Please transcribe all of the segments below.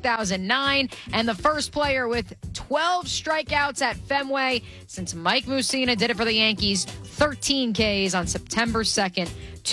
2009, and the first player with 12 strikeouts at Fenway since Mike Mussina did it for the Yankees, 13 Ks on September 2nd,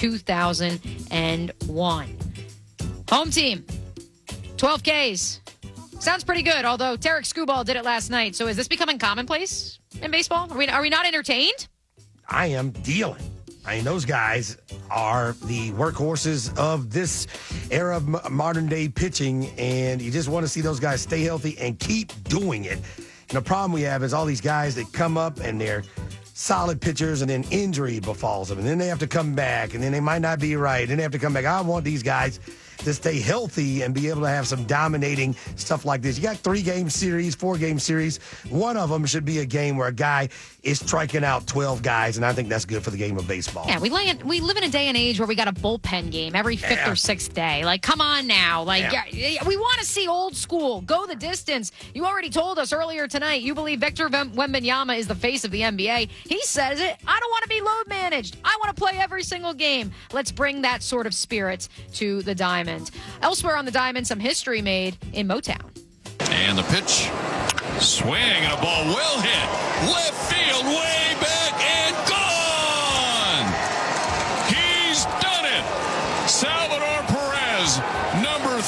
2001. Home team, 12 Ks. Sounds pretty good, although Tarek Skubal did it last night. So is this becoming commonplace in baseball? Are we not entertained? I am dealing. I mean, those guys are the workhorses of this era of modern-day pitching, and you just want to see those guys stay healthy and keep doing it. And the problem we have is all these guys that come up and they're solid pitchers, and then injury befalls them, and then they have to come back, and then they might not be right, and they have to come back. I want these guys to stay healthy and be able to have some dominating stuff like this. You got 3-game series, 4-game series. One of them should be a game where a guy is striking out 12 guys, and I think that's good for the game of baseball. Yeah, we live in a day and age where we got a bullpen game every fifth or sixth day. Like, come on now. Like, we want to see old school. Go the distance. You already told us earlier tonight you believe Victor Wembanyama is the face of the NBA. He says it. I don't want to be load managed. I want to play every single game. Let's bring that sort of spirit to the Diamond. Elsewhere on the Diamond, some history made in Motown. And the pitch, swing, and a ball well hit. Left field, way back, and gone! He's done it! Salvador Perez, number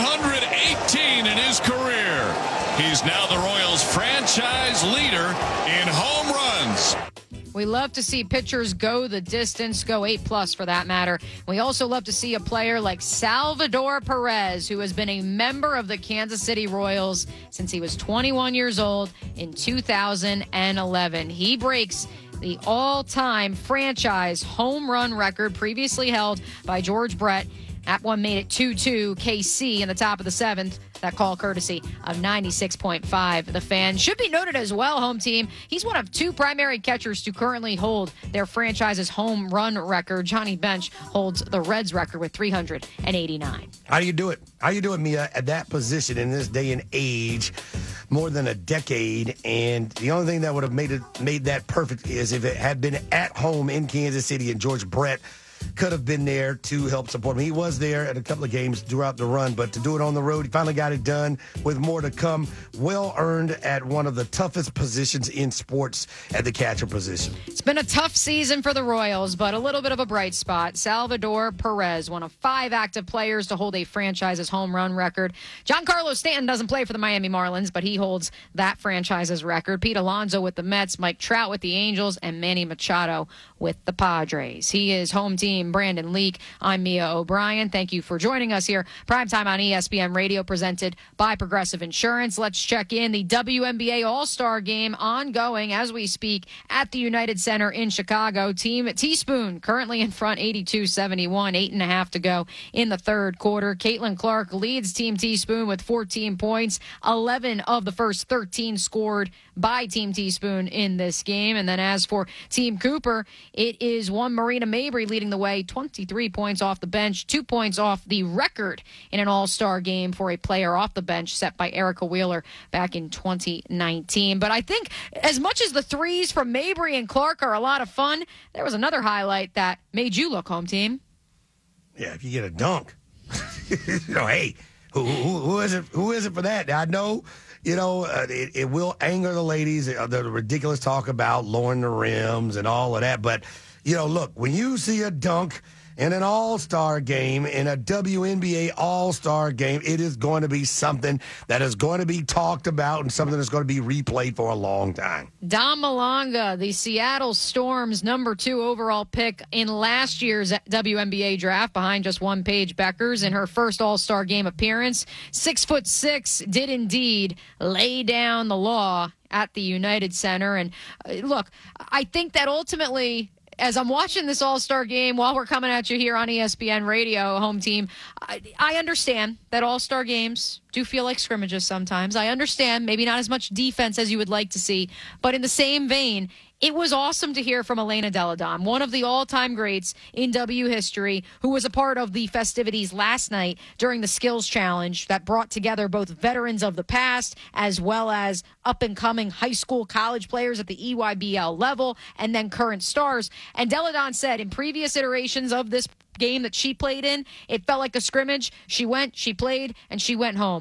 318 in his career. He's now the Royals' franchise leader in home runs. We love to see pitchers go the distance, go 8+ for that matter. We also love to see a player like Salvador Perez, who has been a member of the Kansas City Royals since he was 21 years old in 2011. He breaks the all-time franchise home run record previously held by George Brett. That one made it 2-2 KC in the top of the 7th. That call courtesy of 96.5 The Fan. Should be noted as well, home team, he's one of 2 primary catchers to currently hold their franchise's home run record. Johnny Bench holds the Reds record with 389. How do you do it? How do you do it, Mia, at that position in this day and age? More than a decade, and the only thing that would have made that perfect is if it had been at home in Kansas City and George Brett could have been there to help support him. He was there at a couple of games throughout the run, but to do it on the road, he finally got it done with more to come. Well earned at one of the toughest positions in sports at the catcher position. It's been a tough season for the Royals, but a little bit of a bright spot. Salvador Perez, one of 5 active players to hold a franchise's home run record. Giancarlo Stanton doesn't play for the Miami Marlins, but he holds that franchise's record. Pete Alonso with the Mets, Mike Trout with the Angels, and Manny Machado with the Padres. He is home team Brandon Leak. I'm Mia O'Brien. Thank you for joining us here. Primetime on ESPN Radio, presented by Progressive Insurance. Let's check in the WNBA All-Star Game ongoing as we speak at the United Center in Chicago. Team Teaspoon currently in front 82-71, 8.5 to go in the third quarter. Caitlin Clark leads Team Teaspoon with 14 points. 11 of the first 13 scored by Team Teaspoon in this game. And then as for Team Cooper, it is one Marina Mabry leading the way, 23 points off the bench, 2 points off the record in an all-star game for a player off the bench set by Erica Wheeler back in 2019. But I think as much as the threes from Mabry and Clark are a lot of fun, there was another highlight that made you look, home team. Yeah, if you get a dunk. Hey, who is it? Who is it for that? I know. It will anger the ladies, the ridiculous talk about lowering the rims and all of that. But, look, when you see a dunk in an all-star game, in a WNBA all-star game, it is going to be something that is going to be talked about and something that's going to be replayed for a long time. Dom Malonga, the Seattle Storm's number 2 overall pick in last year's WNBA draft, behind just one Paige Beckers in her first all-star game appearance. 6'6", did indeed lay down the law at the United Center. And look, I think that ultimately, as I'm watching this All-Star game while we're coming at you here on ESPN Radio, home team, I understand that All-Star games do feel like scrimmages sometimes. I understand maybe not as much defense as you would like to see, but in the same vein, it was awesome to hear from Elena Delle Donne, one of the all-time greats in W history, who was a part of the festivities last night during the Skills Challenge that brought together both veterans of the past as well as up-and-coming high school college players at the EYBL level and then current stars. And Delle Donne said in previous iterations of this game that she played in, it felt like a scrimmage. She went, she played, and she went home.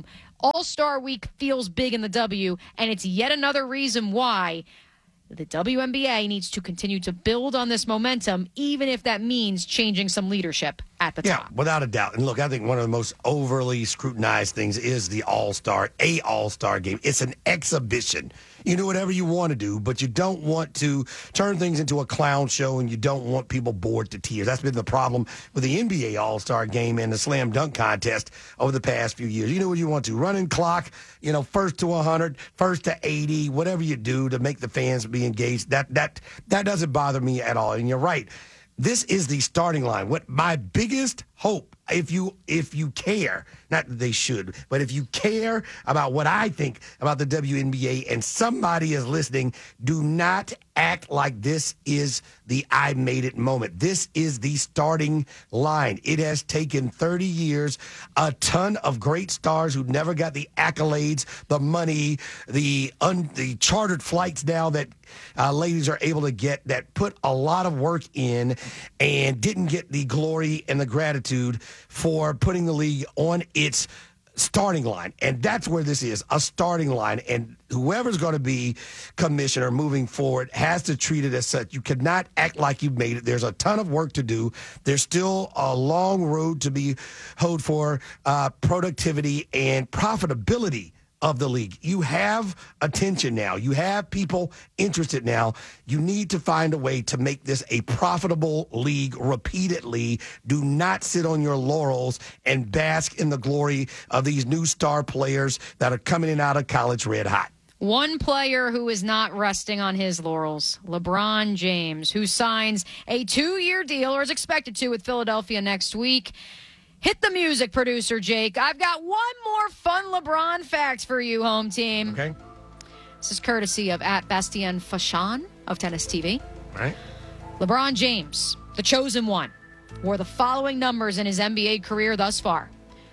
All-Star Week feels big in the W, and it's yet another reason why the WNBA needs to continue to build on this momentum, even if that means changing some leadership at the top. Yeah, without a doubt. And look, I think one of the most overly scrutinized things is the All-Star game. It's an exhibition. You do whatever you want to do, but you don't want to turn things into a clown show, and you don't want people bored to tears. That's been the problem with the NBA All-Star game and the slam dunk contest over the past few years. You know what you want to, running clock, first to 100, first to 80, whatever you do to make the fans be engaged. That doesn't bother me at all. And you're right. This is the starting line. What my biggest hope, if you care, not that they should, but if you care about what I think about the WNBA and somebody is listening, do not act like this is the I made it moment. This is the starting line. It has taken 30 years, a ton of great stars who never got the accolades, the money, the chartered flights now that ladies are able to get, that put a lot of work in and didn't get the glory and the gratitude for putting the league on its starting line. And that's where this is, a starting line. And whoever's going to be commissioner moving forward has to treat it as such. You cannot act like you've made it. There's a ton of work to do. There's still a long road to be hoed for productivity and profitability of the league. You have attention now. You have people interested now. You need to find a way to make this a profitable league repeatedly. Do not sit on your laurels and bask in the glory of these new star players that are coming in out of college red hot. One player who is not resting on his laurels, LeBron James, who signs a 2-year deal, or is expected to, with Philadelphia next week. Hit the music, producer Jake. I've got one more fun LeBron fact for you, home team. Okay. This is courtesy of @Bastien Fashan of Tennis TV. All right. LeBron James, the chosen one, wore the following numbers in his NBA career thus far.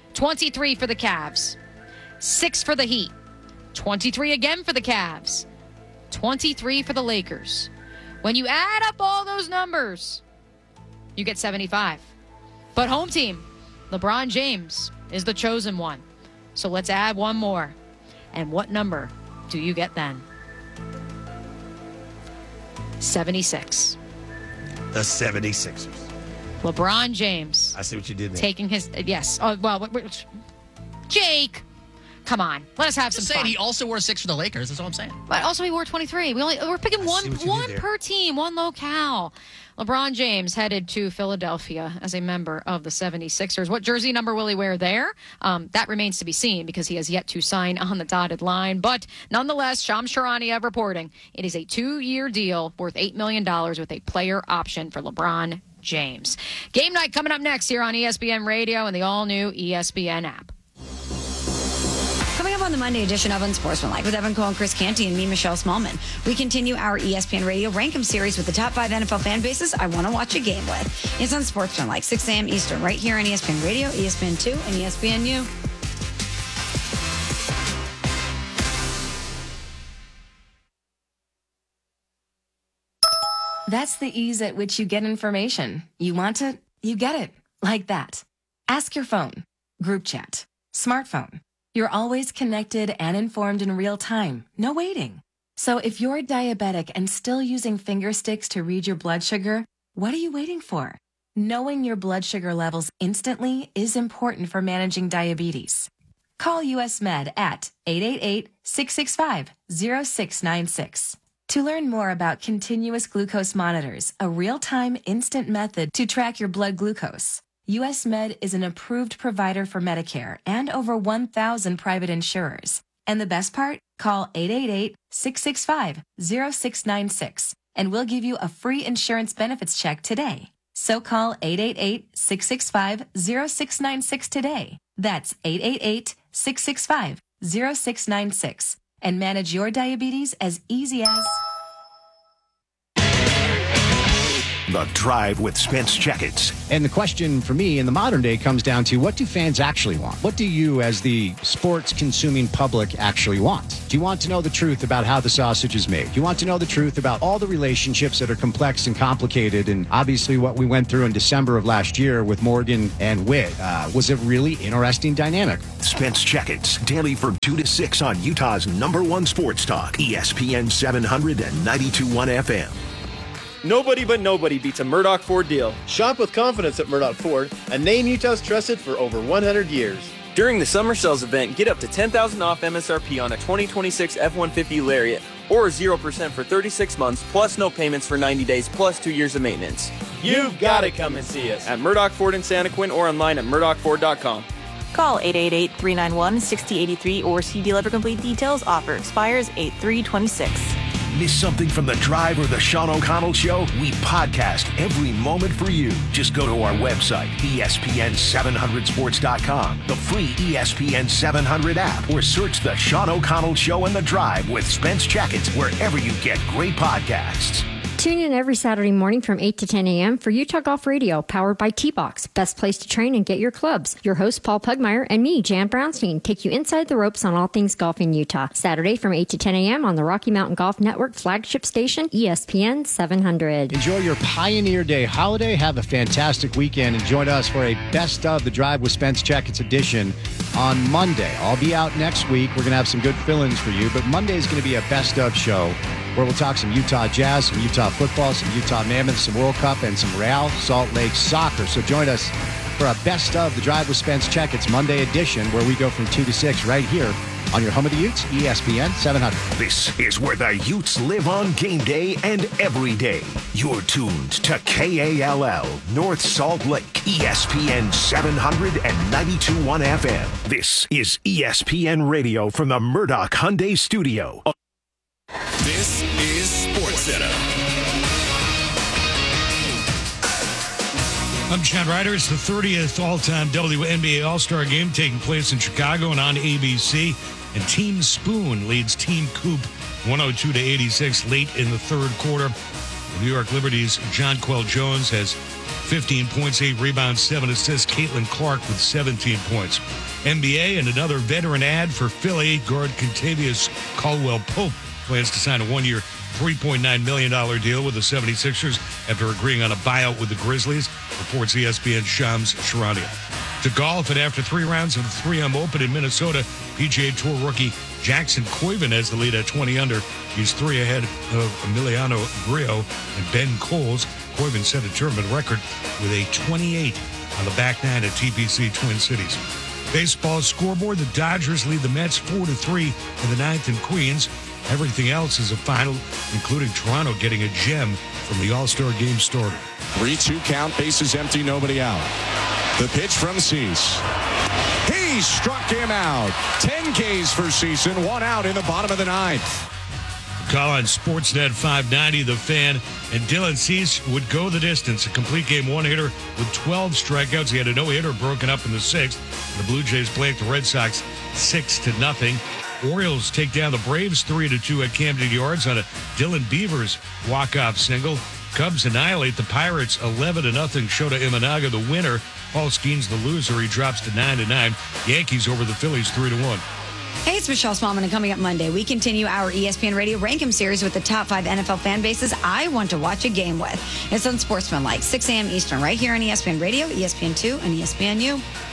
23 for the Cavs, 6 for the Heat, 23 again for the Cavs, 23 for the Lakers. When you add up all those numbers, you get 75. But home team, LeBron James is the chosen one. So let's add one more. And what number do you get then? 76. The 76ers. LeBron James. I see what you did there. Taking his, yes. Oh, well, Jake, come on. Let us have some fun. He also wore 6 for the Lakers. That's all I'm saying. But also he wore 23. We're picking one per team, one locale. LeBron James headed to Philadelphia as a member of the 76ers. What jersey number will he wear there? That remains to be seen because he has yet to sign on the dotted line. But nonetheless, Shams Charania reporting it is a 2-year deal worth $8 million with a player option for LeBron James. Game night coming up next here on ESPN Radio and the all-new ESPN app. Coming up on the Monday edition of Unsportsmanlike with Evan Cole and Chris Canty and me, Michelle Smallman, we continue our ESPN Radio Rank 'em series with the top 5 NFL fan bases I want to watch a game with. It's Unsportsmanlike, 6 a.m. Eastern, right here on ESPN Radio, ESPN2, and ESPNU. That's the ease at which you get information. You want it, you get it. Like that. Ask your phone. Group chat. Smartphone. You're always connected and informed in real time. No waiting. So if you're diabetic and still using finger sticks to read your blood sugar, what are you waiting for? Knowing your blood sugar levels instantly is important for managing diabetes. Call US Med at 888-665-0696. To learn more about continuous glucose monitors, a real-time instant method to track your blood glucose, US Med is an approved provider for Medicare and over 1,000 private insurers. And the best part? Call 888-665-0696 and we'll give you a free insurance benefits check today. So call 888-665-0696 today. That's 888-665-0696 and manage your diabetes as easy as... The Drive with Spence Checketts. And the question for me in the modern day comes down to, what do fans actually want? What do you, as the sports-consuming public, actually want? Do you want to know the truth about how the sausage is made? Do you want to know the truth about all the relationships that are complex and complicated? And obviously what we went through in December of last year with Morgan and Witt was a really interesting dynamic. Spence Checketts, daily from 2 to 6 on Utah's #1 sports talk, ESPN 700 and 92.1 FM. Nobody but nobody beats a Murdoch Ford deal. Shop with confidence at Murdoch Ford, a name Utah's trusted for over 100 years. During the summer sales event, get up to $10,000 off MSRP on a 2026 F-150 Lariat, or 0% for 36 months, plus no payments for 90 days, plus 2 years of maintenance. You've got to come and see us at Murdoch Ford in Santa Quinn or online at murdochford.com. Call 888-391-6083 or see dealer for complete details. Offer expires 8/3/26. Miss something from The Drive or the Sean O'Connell Show? We podcast every moment for you. Just go to our website, ESPN700sports.com, the free ESPN 700 app, or search The Sean O'Connell Show and The Drive with Spence Checketts wherever you get great podcasts. Tune in every Saturday morning from 8 to 10 a.m. for Utah Golf Radio, powered by T-Box. Best place to train and get your clubs. Your host, Paul Pugmire, and me, Jan Brownstein, take you inside the ropes on all things golf in Utah. Saturday from 8 to 10 a.m. on the Rocky Mountain Golf Network flagship station, ESPN 700. Enjoy your Pioneer Day holiday. Have a fantastic weekend. And join us for a Best of The Drive with Spence Checketts edition on Monday. I'll be out next week. We're going to have some good fill-ins for you. But Monday is going to be a Best of show where we'll talk some Utah Jazz, some Utah football, some Utah Mammoths, some World Cup, and some Real Salt Lake soccer. So join us for a Best of The Drive with Spence Checketts Monday edition, where we go from 2 to 6 right here on your home of the Utes, ESPN 700. This is where the Utes live on game day and every day. You're tuned to KALL, North Salt Lake, ESPN 700 and 92.1 FM. This is ESPN Radio from the Murdoch Hyundai Studio. This is SportsCenter. I'm Chad Ryder. It's the 30th all-time WNBA All-Star Game taking place in Chicago and on ABC. And Team Spoon leads Team Coop 102-86 late in the third quarter. The New York Liberty's Jonquel Jones has 15 points, 8 rebounds, 7 assists. Caitlin Clark with 17 points. NBA and another veteran ad for Philly. Guard Contavious Caldwell-Pope plans to sign a one-year, $3.9 million deal with the 76ers after agreeing on a buyout with the Grizzlies, reports ESPN's Shams Charania. To golf, and after 3 rounds of the 3M Open in Minnesota, PGA Tour rookie Jackson Koiven has the lead at 20 under. He's 3 ahead of Emiliano Grillo and Ben Coles. Koiven set a tournament record with a 28 on the back nine at TPC Twin Cities. Baseball scoreboard, the Dodgers lead the Mets 4-3 in the 9th in Queens. Everything else is a final, including Toronto getting a gem from the All-Star Game starter. 3-2 count, bases empty, nobody out. The pitch from Cease. He struck him out. 10 Ks for Ceason, 1 out in the bottom of the 9th. Call on Sportsnet 590, The Fan, and Dylan Cease would go the distance. A complete game one-hitter with 12 strikeouts. He had a no-hitter broken up in the 6th. The Blue Jays play at the Red Sox 6-0. Orioles take down the Braves 3-2 at Camden Yards on a Dylan Beavers walk-off single. Cubs annihilate the Pirates 11-0. Shota Imanaga the winner. Paul Skeens the loser. He drops to 9-9. Yankees over the Phillies 3-1. Hey, it's Michelle Smallman, and coming up Monday, we continue our ESPN Radio Rank-'em series with the top 5 NFL fan bases I want to watch a game with. It's on Sportsmanlike, 6 a.m. Eastern, right here on ESPN Radio, ESPN2, and ESPNU.